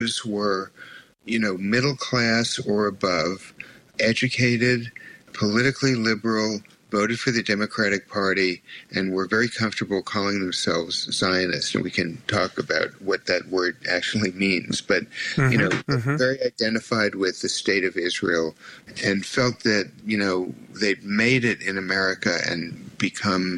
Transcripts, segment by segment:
Jews were, middle class or above, educated, politically liberal, voted for the Democratic Party, and were very comfortable calling themselves Zionists. And we can talk about what that word actually means. But, very identified with the state of Israel and felt that, they'd made it in America and become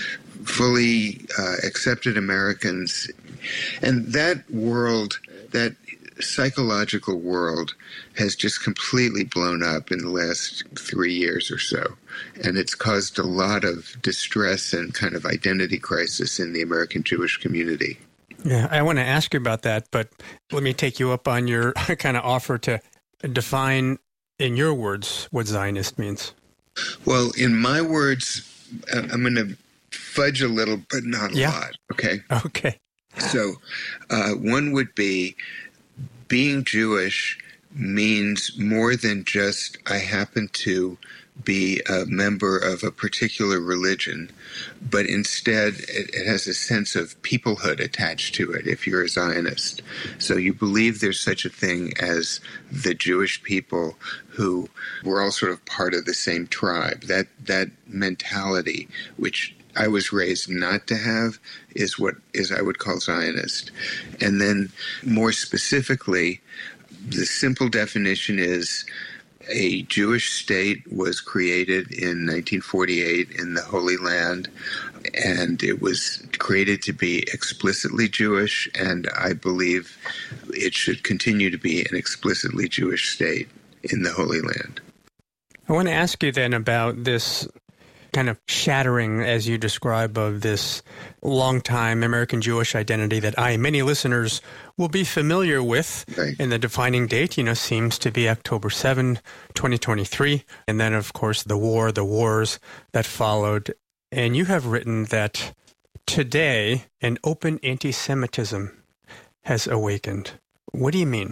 fully accepted Americans. And that world, that psychological world, has just completely blown up in the last 3 years or so. And it's caused a lot of distress and kind of identity crisis in the American Jewish community. Yeah, I want to ask you about that, but let me take you up on your kind of offer to define, in your words, what Zionist means. Well, in my words, I'm going to fudge a little, but not a lot, okay? Okay. So one would be, being Jewish means more than just I happen to be a member of a particular religion, but instead it has a sense of peoplehood attached to it if you're a Zionist. So you believe there's such a thing as the Jewish people who were all sort of part of the same tribe. That mentality, which I was raised not to have, is what I would call Zionist. And then more specifically, the simple definition is a Jewish state was created in 1948 in the Holy Land, and it was created to be explicitly Jewish, and I believe it should continue to be an explicitly Jewish state in the Holy Land. I want to ask you then about this kind of shattering, as you describe, of this longtime American Jewish identity that many listeners will be familiar with. Right. And the defining date, seems to be October 7, 2023. And then, of course, the wars that followed. And you have written that today an open anti-Semitism has awakened. What do you mean?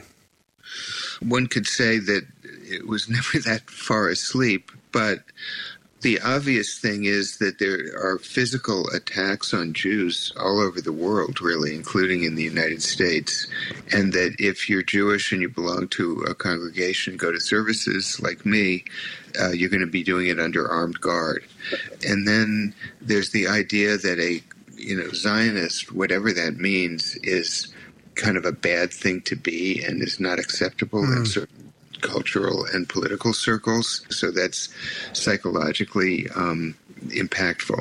One could say that it was never that far asleep, but the obvious thing is that there are physical attacks on Jews all over the world, really, including in the United States, and that if you're Jewish and you belong to a congregation, go to services like me, you're going to be doing it under armed guard. And then there's the idea that a Zionist, whatever that means, is kind of a bad thing to be and is not acceptable in certain cultural and political circles. So that's psychologically impactful.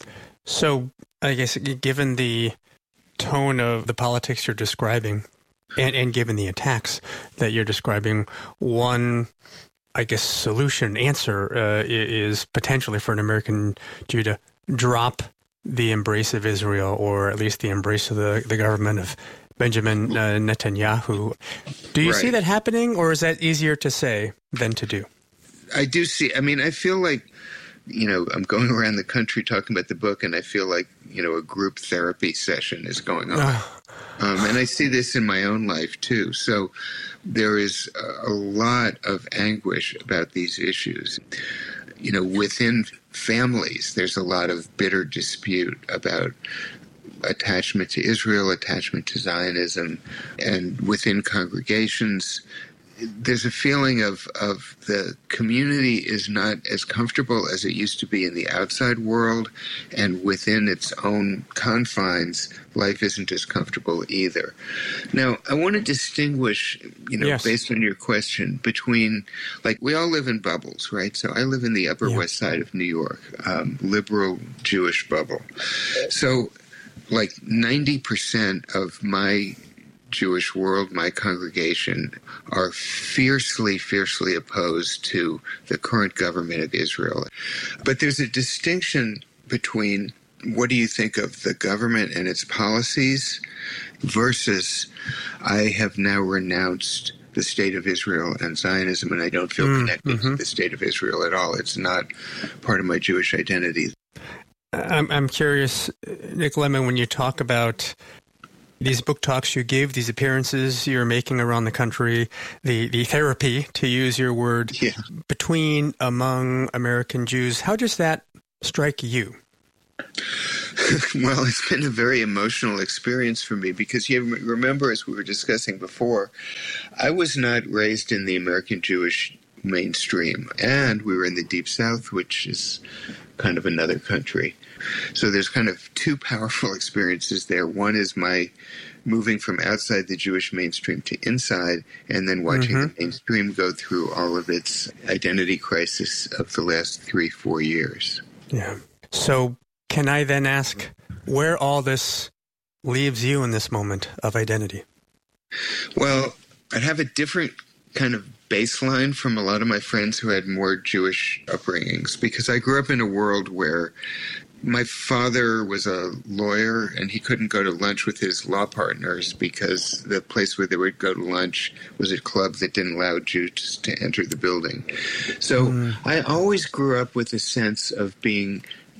So I guess given the tone of the politics you're describing and given the attacks that you're describing, one, I guess, answer is potentially for an American Jew to drop the embrace of Israel, or at least the embrace of the government of Benjamin Netanyahu. Do you see that happening, or is that easier to say than to do? I do see. I mean, I feel like, I'm going around the country talking about the book, and I feel like, a group therapy session is going on. And I see this in my own life, too. So there is a lot of anguish about these issues. Within families, there's a lot of bitter dispute about attachment to Israel, attachment to Zionism, and within congregations, there's a feeling of the community is not as comfortable as it used to be in the outside world, and within its own confines, life isn't as comfortable either. Now, I want to distinguish, based on your question, between, we all live in bubbles, right? So I live in the Upper West Side of New York, liberal Jewish bubble. So 90% of my Jewish world, my congregation, are fiercely opposed to the current government of Israel. But there's a distinction between what do you think of the government and its policies versus I have now renounced the state of Israel and Zionism, and I don't feel connected to the state of Israel at all. It's not part of my Jewish identity. I'm curious, Nick Lemon, when you talk about these book talks you give, these appearances you're making around the country, the therapy, to use your word, among American Jews, how does that strike you? Well, it's been a very emotional experience for me because you remember, as we were discussing before, I was not raised in the American Jewish mainstream, and we were in the Deep South, which is kind of another country. So there's kind of two powerful experiences there. One is my moving from outside the Jewish mainstream to inside, and then watching the mainstream go through all of its identity crisis of the last 3-4 years. Yeah. So can I then ask where all this leaves you in this moment of identity? Well, I'd have a different kind of baseline from a lot of my friends who had more Jewish upbringings, because I grew up in a world where my father was a lawyer and he couldn't go to lunch with his law partners because the place where they would go to lunch was a club that didn't allow Jews to enter the building. So I always grew up with a sense of being,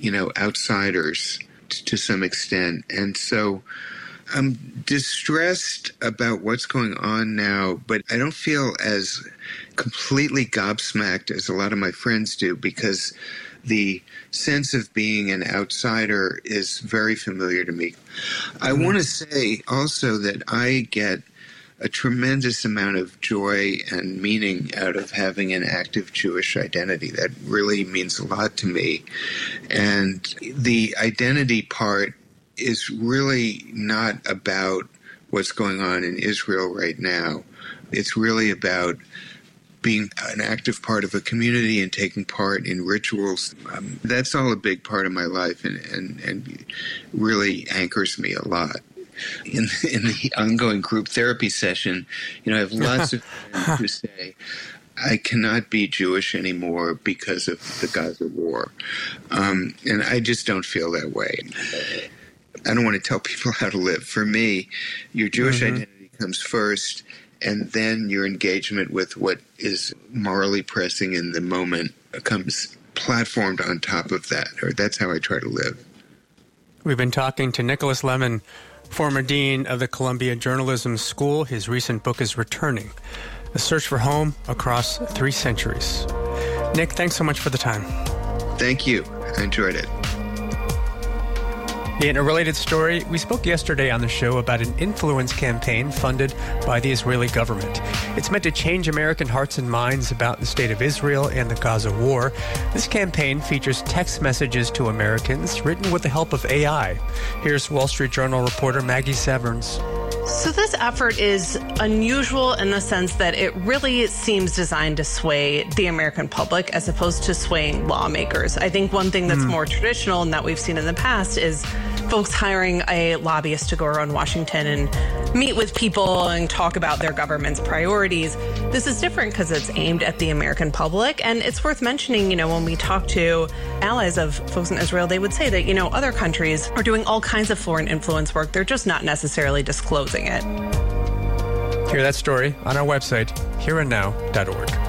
outsiders to some extent. And so I'm distressed about what's going on now, but I don't feel as completely gobsmacked as a lot of my friends do, because the sense of being an outsider is very familiar to me. I want to say also that I get a tremendous amount of joy and meaning out of having an active Jewish identity. That really means a lot to me. And the identity part is really not about what's going on in Israel right now. It's really about being an active part of a community and taking part in rituals. That's all a big part of my life and really anchors me a lot. In the ongoing group therapy session, I have lots of friends who say, I cannot be Jewish anymore because of the Gaza war. And I just don't feel that way. I don't want to tell people how to live. For me, your Jewish identity comes first, and then your engagement with what is morally pressing in the moment comes platformed on top of that. Or that's how I try to live. We've been talking to Nicholas Lemon, former dean of the Columbia Journalism School. His recent book is Returning, A Search for Home Across 3 Centuries. Nick, thanks so much for the time. Thank you. I enjoyed it. In a related story, we spoke yesterday on the show about an influence campaign funded by the Israeli government. It's meant to change American hearts and minds about the state of Israel and the Gaza war. This campaign features text messages to Americans written with the help of AI. Here's Wall Street Journal reporter Maggie Severns. So this effort is unusual in the sense that it really seems designed to sway the American public as opposed to swaying lawmakers. I think one thing that's more traditional and that we've seen in the past is folks hiring a lobbyist to go around Washington and meet with people and talk about their government's priorities. This is different because it's aimed at the American public. And it's worth mentioning, when we talk to allies of folks in Israel, they would say that, other countries are doing all kinds of foreign influence work. They're just not necessarily disclosing it. Hear that story on our website, hereandnow.org.